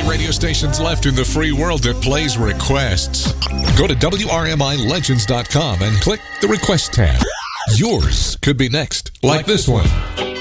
many radio stations left in the free world that plays requests. Go to WRMILegends.com and click the Request tab. Yours could be next, like this one.